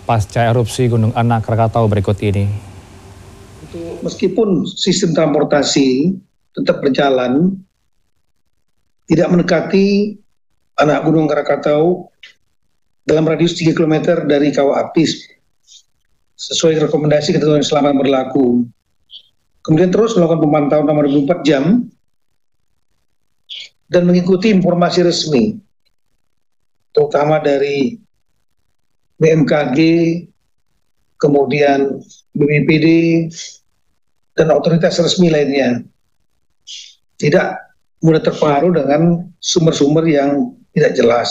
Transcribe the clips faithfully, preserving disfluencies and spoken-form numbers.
Pak pasca erupsi Gunung Anak Krakatau berikut ini? Meskipun sistem transportasi tetap berjalan, tidak mendekati anak Gunung Krakatau dalam radius tiga kilometer dari kawah api sesuai rekomendasi ketentuan keselamatan berlaku. Kemudian terus melakukan pemantauan selama dua puluh empat jam dan mengikuti informasi resmi, terutama dari B M K G, kemudian B P B D, dan otoritas resmi lainnya. Tidak mudah terpengaruh dengan sumber-sumber yang tidak jelas.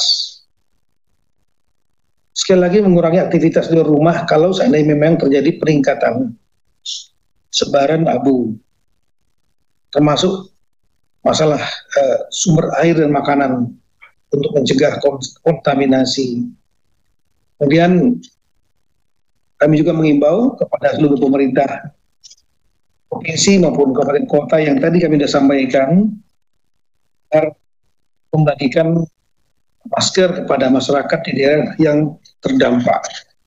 Sekali lagi mengurangi aktivitas di luar rumah kalau seandainya memang terjadi peningkatan sebaran abu, termasuk masalah uh, sumber air dan makanan untuk mencegah kontaminasi. Kemudian kami juga mengimbau kepada seluruh pemerintah provinsi maupun kabupaten kota yang tadi kami sudah sampaikan agar membagikan masker kepada masyarakat di daerah yang terdampak.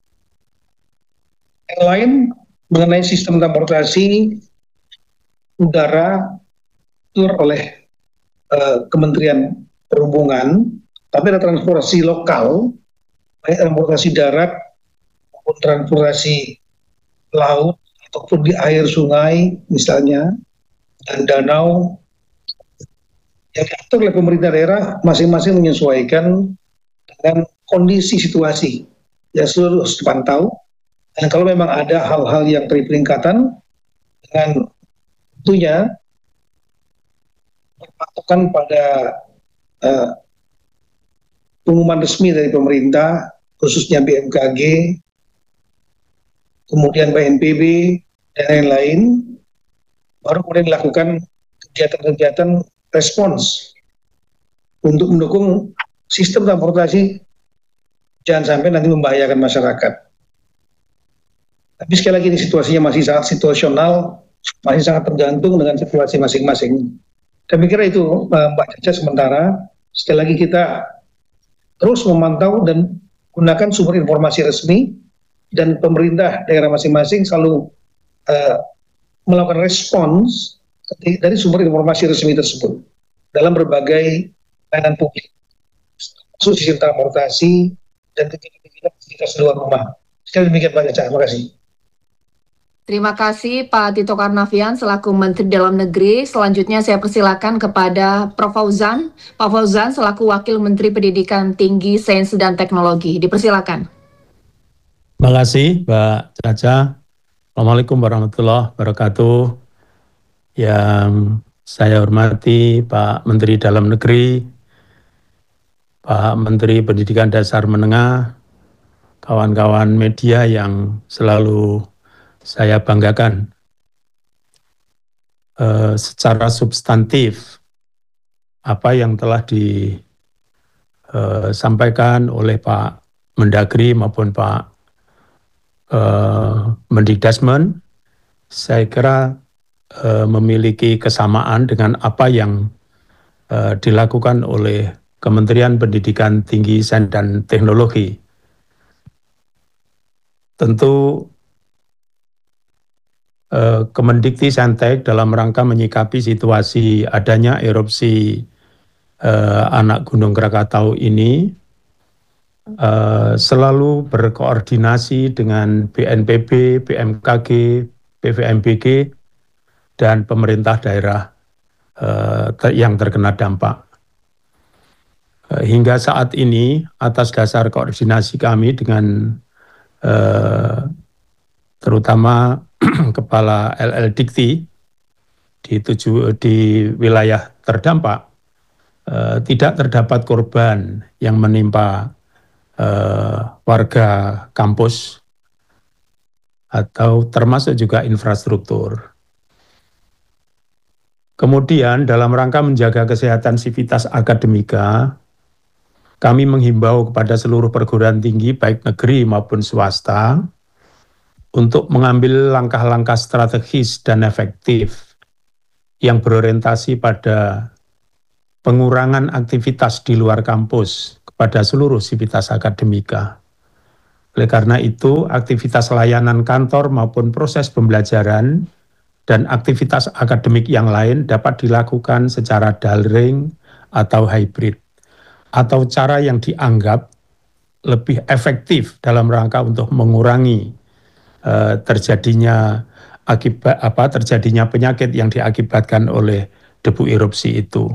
Yang lain mengenai sistem transportasi udara diatur oleh uh, Kementerian Perhubungan, tapi ada transportasi lokal, baik transportasi darat maupun transportasi laut ataupun di air sungai misalnya dan danau yang diatur oleh pemerintah daerah masing-masing menyesuaikan dengan kondisi situasi yang selalu harus dipantau. Dan kalau memang ada hal-hal yang terjadi peningkatan, dengan tentunya berpatokan pada uh, pengumuman resmi dari pemerintah, khususnya B M K G, kemudian B N P B, dan lain-lain, baru kemudian dilakukan kegiatan-kegiatan respons untuk mendukung sistem transportasi jangan sampai nanti membahayakan masyarakat. Tapi sekali lagi ini situasinya masih sangat situasional, masih sangat tergantung dengan situasi masing-masing. Kami kira itu Mbak Caca sementara. Sekali lagi kita terus memantau dan gunakan sumber informasi resmi dan pemerintah daerah masing-masing selalu uh, melakukan respons dari sumber informasi resmi tersebut dalam berbagai layanan publik, khusus sistem transportasi dan kegiatan aktivitas luar rumah. Sekali demikian Pak Caca, terima kasih. Terima kasih Pak Tito Karnavian selaku Menteri Dalam Negeri. Selanjutnya saya persilakan kepada Prof Fauzan. Pak Fauzan selaku Wakil Menteri Pendidikan Tinggi, Sains dan Teknologi. Dipersilakan. Terima kasih Mbak Caca. Assalamualaikum warahmatullahi wabarakatuh. Yang saya hormati Pak Menteri Dalam Negeri, Pak Menteri Pendidikan Dasar Menengah, kawan-kawan media yang selalu saya banggakan. E, secara substantif, apa yang telah disampaikan oleh Pak Mendagri maupun Pak e, Mendikdasmen, saya kira e, memiliki kesamaan dengan apa yang e, dilakukan oleh Kementerian Pendidikan Tinggi, Sains dan Teknologi. Tentu Kemendikti-Saintek dalam rangka menyikapi situasi adanya erupsi eh, anak Gunung Krakatau ini eh, selalu berkoordinasi dengan B N P B, B M K G, B V M B G, dan pemerintah daerah eh, yang terkena dampak. Eh, hingga saat ini atas dasar koordinasi kami dengan eh, terutama Kepala L L Dikti di, tujuh, di wilayah terdampak, eh, tidak terdapat korban yang menimpa eh, warga kampus atau termasuk juga infrastruktur. Kemudian dalam rangka menjaga kesehatan sivitas akademika, kami menghimbau kepada seluruh perguruan tinggi baik negeri maupun swasta untuk mengambil langkah-langkah strategis dan efektif yang berorientasi pada pengurangan aktivitas di luar kampus kepada seluruh sivitas akademika. Oleh karena itu, aktivitas layanan kantor maupun proses pembelajaran dan aktivitas akademik yang lain dapat dilakukan secara daring atau hybrid, atau cara yang dianggap lebih efektif dalam rangka untuk mengurangi uh, terjadinya akibat apa terjadinya penyakit yang diakibatkan oleh debu erupsi itu.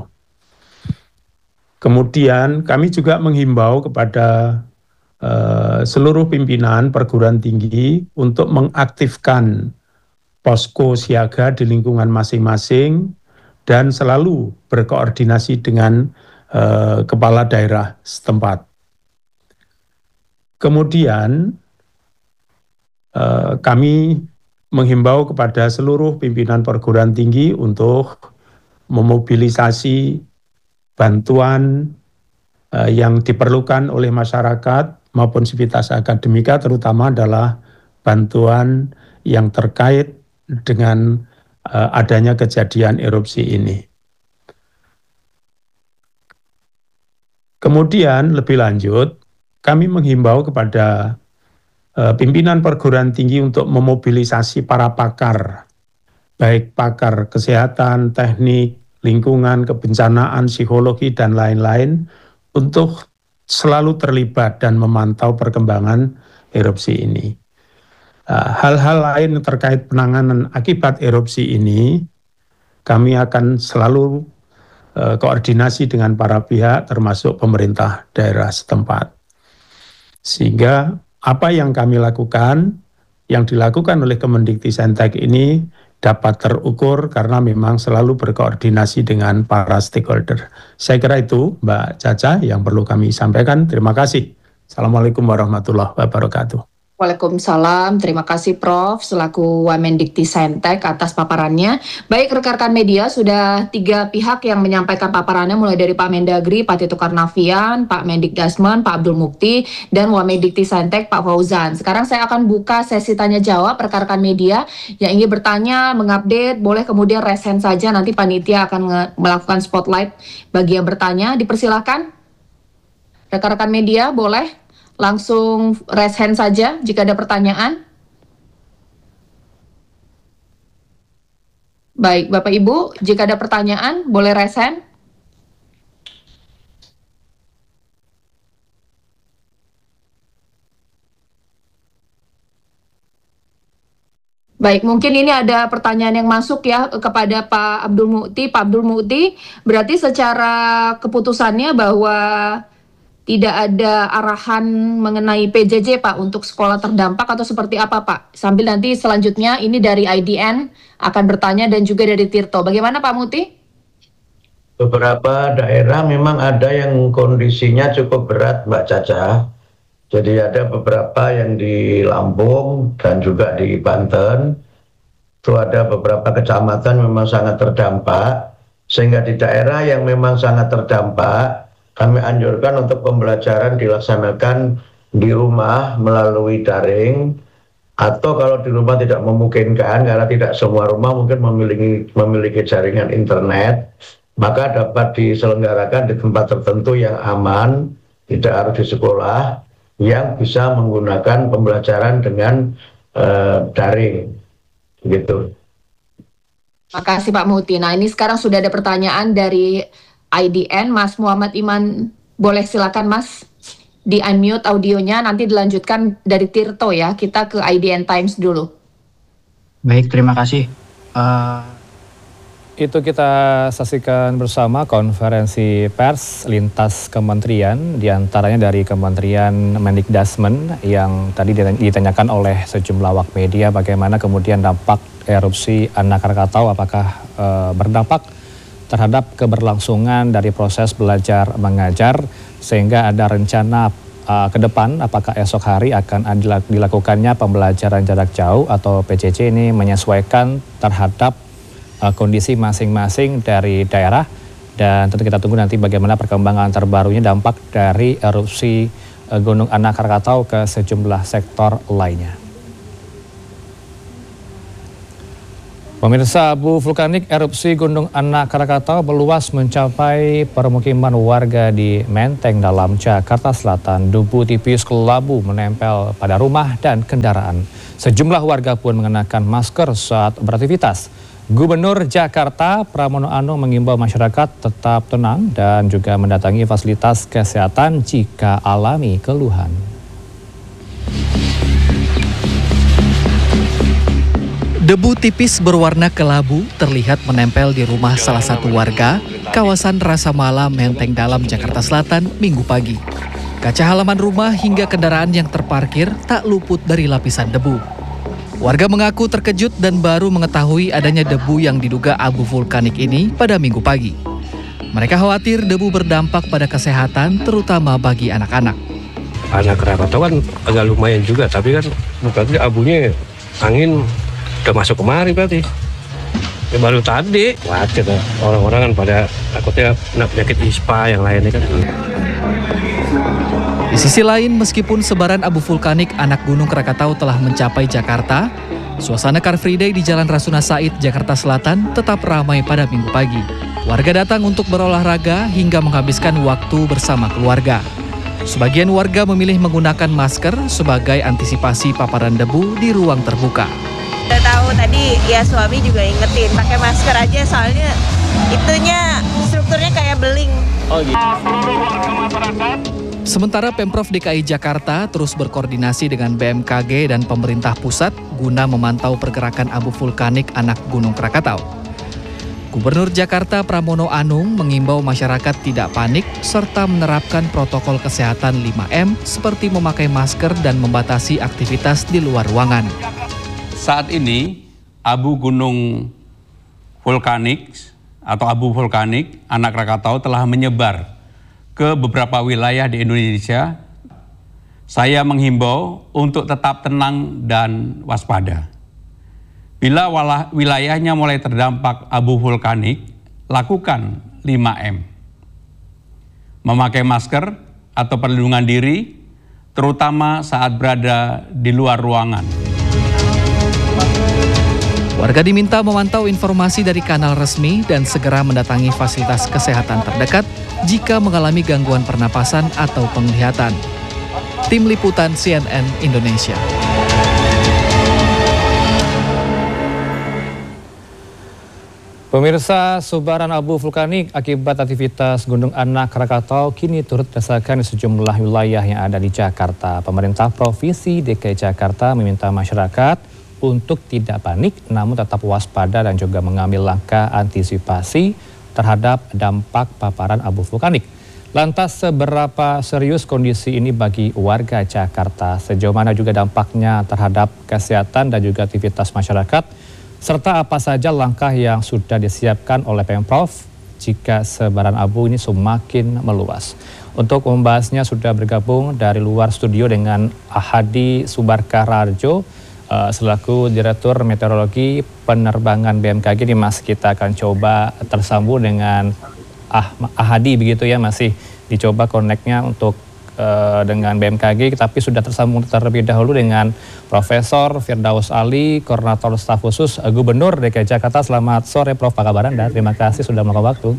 Kemudian kami juga menghimbau kepada Uh, seluruh pimpinan perguruan tinggi untuk mengaktifkan posko siaga di lingkungan masing-masing dan selalu berkoordinasi dengan uh, kepala daerah setempat. Kemudian uh, kami menghimbau kepada seluruh pimpinan perguruan tinggi untuk memobilisasi bantuan uh, yang diperlukan oleh masyarakat maupun sivitas akademika, terutama adalah bantuan yang terkait dengan uh, adanya kejadian erupsi ini. Kemudian lebih lanjut, kami menghimbau kepada uh, pimpinan perguruan tinggi untuk memobilisasi para pakar, baik pakar kesehatan, teknik, lingkungan, kebencanaan, psikologi, dan lain-lain, untuk selalu terlibat dan memantau perkembangan erupsi ini. Hal-hal lain terkait penanganan akibat erupsi ini, kami akan selalu uh, koordinasi dengan para pihak termasuk pemerintah daerah setempat. Sehingga apa yang kami lakukan, yang dilakukan oleh Kemendikbudristek ini dapat terukur karena memang selalu berkoordinasi dengan para stakeholder. Saya kira itu Mbak Caca yang perlu kami sampaikan. Terima kasih. Assalamualaikum warahmatullahi wabarakatuh. Waalaikumsalam, terima kasih Prof selaku Wamendikbudristek atas paparannya. Baik rekan-rekan media, sudah tiga pihak yang menyampaikan paparannya, mulai dari Pak Mendagri, Pak Tito Karnavian, Pak Mendikdasmen, Pak Abdul Mukti, dan Wamendikbudristek Pak Fauzan. Sekarang saya akan buka sesi tanya jawab rekan-rekan media yang ingin bertanya, mengupdate, boleh kemudian raise hand saja, nanti panitia akan melakukan spotlight bagi yang bertanya. Dipersilahkan rekan-rekan media, boleh langsung raise hand saja jika ada pertanyaan. Baik, Bapak Ibu, jika ada pertanyaan boleh raise hand. Baik, mungkin ini ada pertanyaan yang masuk ya kepada Pak Abdul Mukti. Pak Abdul Mukti, berarti secara keputusannya bahwa tidak ada arahan mengenai P J J Pak untuk sekolah terdampak atau seperti apa Pak? Sambil nanti selanjutnya ini dari I D N akan bertanya dan juga dari Tirto. Bagaimana Pak Muti? Beberapa daerah memang ada yang kondisinya cukup berat Mbak Caca. Jadi ada beberapa yang di Lampung dan juga di Banten. Itu ada beberapa kecamatan memang sangat terdampak. Sehingga di daerah yang memang sangat terdampak, kami anjurkan untuk pembelajaran dilaksanakan di rumah melalui daring, atau kalau di rumah tidak memungkinkan karena tidak semua rumah mungkin memiliki memiliki jaringan internet, maka dapat diselenggarakan di tempat tertentu yang aman, tidak harus di sekolah, yang bisa menggunakan pembelajaran dengan uh, daring, gitu. Makasih Pak Muti. Nah ini sekarang sudah ada pertanyaan dari I D N, Mas Muhammad Iman, boleh silakan Mas di unmute audionya, nanti dilanjutkan dari Tirto ya, kita ke I D N Times dulu. Baik, terima kasih. Uh... Itu kita saksikan bersama konferensi pers lintas kementerian, diantaranya dari Kementerian Mendikdasmen yang tadi ditanyakan oleh sejumlah awak media bagaimana kemudian dampak erupsi Anak Krakatau, apakah uh, berdampak terhadap keberlangsungan dari proses belajar mengajar, sehingga ada rencana uh, ke depan apakah esok hari akan dilakukannya pembelajaran jarak jauh atau P J J ini menyesuaikan terhadap uh, kondisi masing-masing dari daerah, dan tentu kita tunggu nanti bagaimana perkembangan terbarunya dampak dari erupsi uh, Gunung Anak Krakatau ke sejumlah sektor lainnya. Pemirsa, abu vulkanik erupsi Gunung Anak Krakatau meluas mencapai permukiman warga di Menteng Dalam, Jakarta Selatan. Debu tipis kelabu menempel pada rumah dan kendaraan. Sejumlah warga pun mengenakan masker saat beraktivitas. Gubernur Jakarta Pramono Anung mengimbau masyarakat tetap tenang dan juga mendatangi fasilitas kesehatan jika alami keluhan. Debu tipis berwarna kelabu terlihat menempel di rumah salah satu warga kawasan Rasa Mala, Menteng Dalam, Jakarta Selatan, Minggu pagi. Kaca halaman rumah hingga kendaraan yang terparkir tak luput dari lapisan debu. Warga mengaku terkejut dan baru mengetahui adanya debu yang diduga abu vulkanik ini pada Minggu pagi. Mereka khawatir debu berdampak pada kesehatan, terutama bagi anak-anak. Anak Krakatau kan agak lumayan juga, tapi kan berarti abunya angin udah masuk kemari berarti. Ya, baru tadi wajar orang-orang kan pada takutnya kena penyakit ispa yang lainnya kan. Di sisi lain, meskipun sebaran abu vulkanik anak Gunung Krakatau telah mencapai Jakarta, suasana Car Free Day di Jalan Rasuna Said, Jakarta Selatan tetap ramai pada Minggu pagi. Warga datang untuk berolahraga hingga menghabiskan waktu bersama keluarga. Sebagian warga memilih menggunakan masker sebagai antisipasi paparan debu di ruang terbuka. Udah tahu tadi ya, suami juga ingetin pakai masker aja, soalnya itunya strukturnya kayak beling. Oh gitu. Sementara Pemprov D K I Jakarta terus berkoordinasi dengan B M K G dan pemerintah pusat guna memantau pergerakan abu vulkanik anak Gunung Krakatau. Gubernur Jakarta Pramono Anung mengimbau masyarakat tidak panik serta menerapkan protokol kesehatan lima M seperti memakai masker dan membatasi aktivitas di luar ruangan. Saat ini abu gunung vulkanik atau abu vulkanik anak Krakatau telah menyebar ke beberapa wilayah di Indonesia. Saya menghimbau untuk tetap tenang dan waspada. Bila wilayahnya mulai terdampak abu vulkanik, lakukan lima M. Memakai masker atau perlindungan diri, terutama saat berada di luar ruangan. Warga diminta memantau informasi dari kanal resmi dan segera mendatangi fasilitas kesehatan terdekat jika mengalami gangguan pernapasan atau penglihatan. Tim Liputan C N N Indonesia. Pemirsa, sebaran abu vulkanik akibat aktivitas Gunung Anak Krakatau kini turut dirasakan di sejumlah wilayah yang ada di Jakarta. Pemerintah Provinsi D K I Jakarta meminta masyarakat untuk tidak panik, namun tetap waspada dan juga mengambil langkah antisipasi terhadap dampak paparan abu vulkanik. Lantas, seberapa serius kondisi ini bagi warga Jakarta? Sejauh mana juga dampaknya terhadap kesehatan dan juga aktivitas masyarakat? Serta apa saja langkah yang sudah disiapkan oleh Pemprov jika sebaran abu ini semakin meluas? Untuk membahasnya sudah bergabung dari luar studio dengan Ahadi Subarkararjo, selaku Direktur Meteorologi Penerbangan B M K G. Ini Mas, kita akan coba tersambung dengan ah, Ahadi begitu ya, masih dicoba koneknya untuk uh, dengan B M K G, tapi sudah tersambung terlebih dahulu dengan Profesor Firdaus Ali, Koordinator Staf Khusus Gubernur D K I Jakarta. Selamat sore Prof, apa kabar Anda? Terima kasih sudah meluangkan waktu.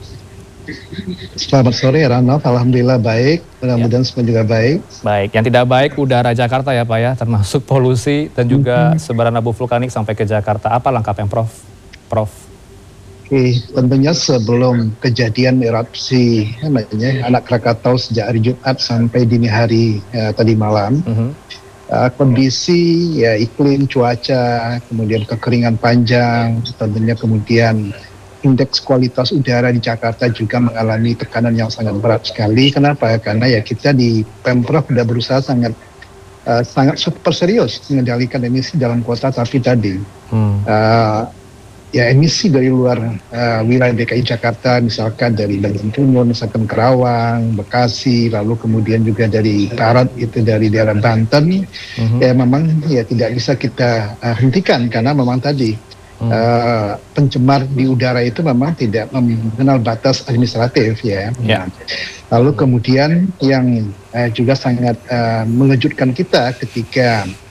Selamat sore Ranof, alhamdulillah baik, mudah-mudahan ya. Semua juga baik. Baik, yang tidak baik udara Jakarta ya Pak ya, termasuk polusi dan juga mm-hmm. sebaran abu vulkanik sampai ke Jakarta. Apa langkah Pemprov, Prof? Oke, tentunya sebelum kejadian erupsi namanya Anak Krakatau sejak hari Jumat sampai dini hari ya, tadi malam, mm-hmm. uh, kondisi ya iklim, cuaca, kemudian kekeringan panjang, tentunya kemudian indeks kualitas udara di Jakarta juga mengalami tekanan yang sangat berat sekali. Kenapa? Karena ya kita di Pemprov sudah berusaha sangat uh, sangat super serius mengendalikan emisi dalam kota, tapi tadi hmm. uh, ya emisi dari luar uh, wilayah D K I Jakarta, misalkan dari Bengkulu, misalkan Kerawang, Bekasi, lalu kemudian juga dari barat itu dari daerah Banten, hmm. ya memang ya tidak bisa kita uh, hentikan karena memang tadi Hmm. Uh, pencemar di udara itu memang tidak mengenal batas administratif ya. Yeah. Lalu kemudian yang uh, juga sangat uh, mengejutkan kita ketika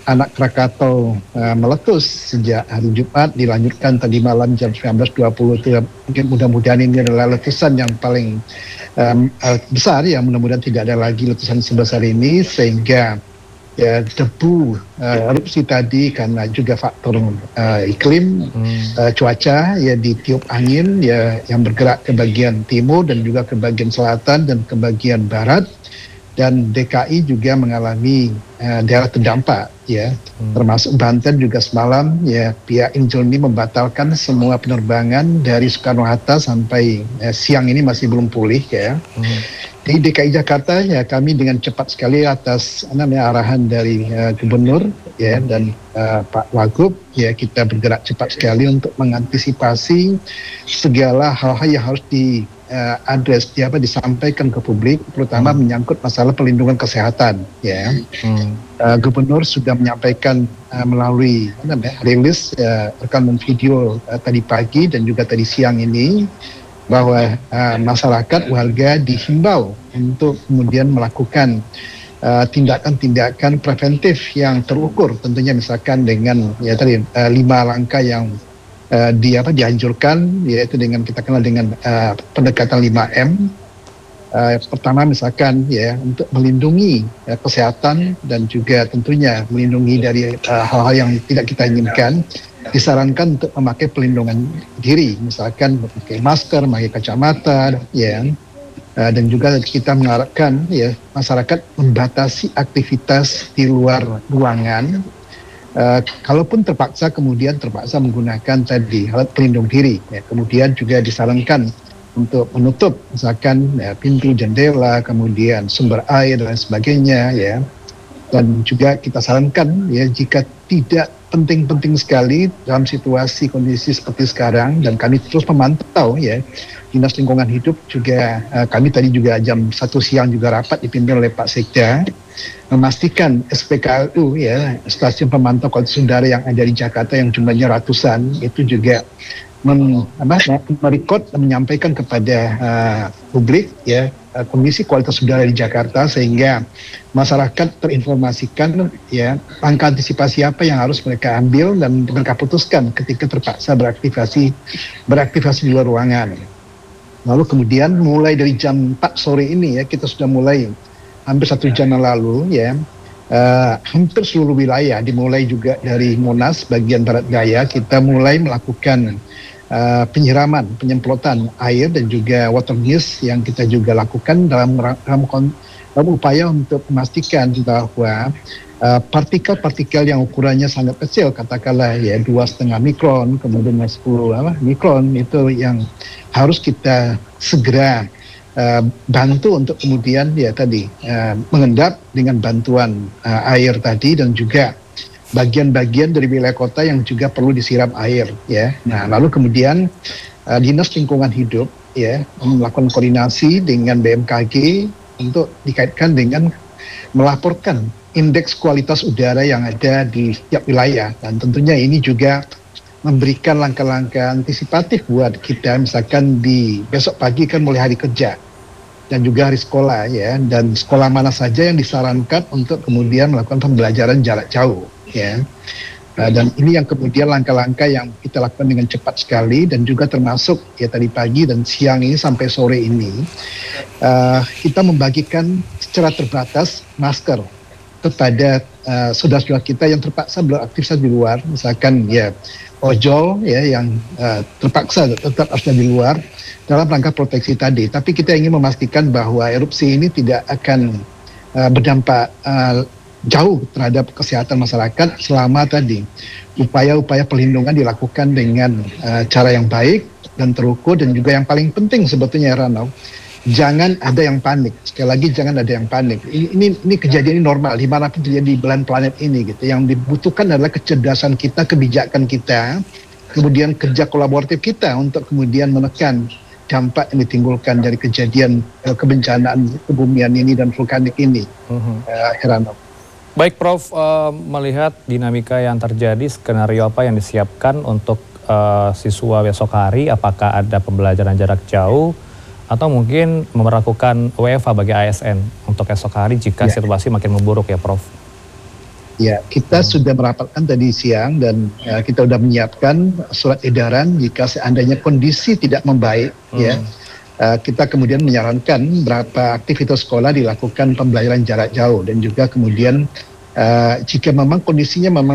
anak Krakatau uh, meletus sejak hari Jumat, dilanjutkan tadi malam jam sembilan belas dua puluh itu. Mungkin mudah-mudahan ini adalah letusan yang paling um, uh, besar, yang mudah-mudahan tidak ada lagi letusan sebesar ini, sehingga ya debu uh, erupsi tadi karena juga faktor uh, iklim, hmm. uh, cuaca, ya ditiup angin ya yang bergerak ke bagian timur dan juga ke bagian selatan dan ke bagian barat. Dan D K I juga mengalami uh, daerah terdampak, ya, hmm. termasuk Banten juga semalam, ya, pihak Injilni membatalkan semua penerbangan dari Soekarno-Hatta sampai uh, siang ini masih belum pulih, ya. Hmm. Di D K I Jakarta, ya, kami dengan cepat sekali atas namanya arahan dari uh, Gubernur, ya, dan uh, Pak Wagub, ya, kita bergerak cepat sekali untuk mengantisipasi segala hal-hal yang harus di Uh, address dia apa disampaikan ke publik, terutama hmm. menyangkut masalah perlindungan kesehatan, ya. Hmm. Uh, Gubernur sudah menyampaikan uh, melalui apa namanya, rilis uh, rekaman video uh, tadi pagi dan juga tadi siang ini, bahwa uh, masyarakat warga dihimbau untuk kemudian melakukan tindakan-tindakan uh, preventif yang terukur, tentunya misalkan dengan ya tadi uh, lima langkah yang Uh, di apa dianjurkan, yaitu dengan kita kenal dengan uh, pendekatan lima M. Uh, pertama misalkan ya untuk melindungi uh, kesehatan dan juga tentunya melindungi dari uh, hal-hal yang tidak kita inginkan, disarankan untuk memakai pelindungan diri, misalkan memakai masker, memakai kacamata, ya. Uh, dan juga kita mengharapkan ya masyarakat membatasi aktivitas di luar ruangan. Uh, kalaupun terpaksa kemudian terpaksa menggunakan tadi alat pelindung diri, ya, kemudian juga disarankan untuk menutup misalkan ya, pintu jendela, kemudian sumber air dan sebagainya, ya. Dan juga kita sarankan ya jika tidak penting-penting sekali dalam situasi kondisi seperti sekarang, dan kami terus memantau ya Dinas Lingkungan Hidup juga uh, kami tadi juga jam satu siang juga rapat dipimpin oleh Pak Sekda, memastikan S P K U ya stasiun pemantau kualitas udara yang ada di Jakarta yang jumlahnya ratusan itu juga mem, apa, merekod dan menyampaikan kepada uh, publik ya uh, kondisi kualitas udara di Jakarta, sehingga masyarakat terinformasikan ya langkah antisipasi apa yang harus mereka ambil dan mereka putuskan ketika terpaksa beraktivasi beraktivasi di luar ruangan. Lalu kemudian mulai dari jam empat sore ini ya kita sudah mulai hampir satu jam yang lalu ya uh, hampir seluruh wilayah, dimulai juga dari Monas bagian barat daya, kita mulai melakukan uh, penyiraman, penyemprotan air dan juga water news yang kita juga lakukan dalam dalam, dalam upaya untuk memastikan bahwa uh, partikel-partikel yang ukurannya sangat kecil, katakanlah ya dua setengah mikron, kemudian sepuluh apa, mikron itu yang harus kita segera uh, bantu untuk kemudian ya tadi uh, mengendap dengan bantuan uh, air tadi, dan juga bagian-bagian dari wilayah kota yang juga perlu disiram air ya. Nah lalu kemudian uh, Dinas Lingkungan Hidup ya melakukan koordinasi dengan B M K G untuk dikaitkan dengan melaporkan indeks kualitas udara yang ada di setiap wilayah, dan tentunya ini juga memberikan langkah-langkah antisipatif buat kita, misalkan di besok pagi kan mulai hari kerja dan juga hari sekolah ya, dan sekolah mana saja yang disarankan untuk kemudian melakukan pembelajaran jarak jauh ya. Uh, dan ini yang kemudian langkah-langkah yang kita lakukan dengan cepat sekali, dan juga termasuk ya tadi pagi dan siang ini sampai sore ini uh, kita membagikan secara terbatas masker kepada uh, saudara-saudara kita yang terpaksa beraktivitas di luar, misalkan ya ojol ya yang uh, terpaksa tetap harus di luar dalam rangka proteksi tadi. Tapi kita ingin memastikan bahwa erupsi ini tidak akan uh, berdampak uh, jauh terhadap kesehatan masyarakat selama tadi upaya-upaya perlindungan dilakukan dengan uh, cara yang baik dan terukur, dan juga yang paling penting sebetulnya Heranov, jangan ada yang panik. Sekali lagi jangan ada yang panik. Ini ini, ini kejadian ini normal dimanapun terjadi di belahan planet ini gitu. Yang dibutuhkan adalah kecerdasan kita, kebijakan kita, kemudian kerja kolaboratif kita untuk kemudian menekan dampak yang ditimbulkan dari kejadian uh, kebencanaan kebumian ini dan vulkanik ini. Uh-huh. uh, Heranov. Baik Prof, uh, melihat dinamika yang terjadi, skenario apa yang disiapkan untuk uh, siswa besok hari? Apakah ada pembelajaran jarak jauh atau mungkin memperlakukan W F H bagi A S N untuk esok hari jika ya. situasi makin memburuk ya Prof? Ya, kita sudah merapatkan tadi siang dan uh, kita sudah menyiapkan surat edaran jika seandainya kondisi tidak membaik, hmm. ya. Uh, kita kemudian menyarankan berapa aktivitas sekolah dilakukan pembelajaran jarak jauh dan juga kemudian uh, jika memang kondisinya memang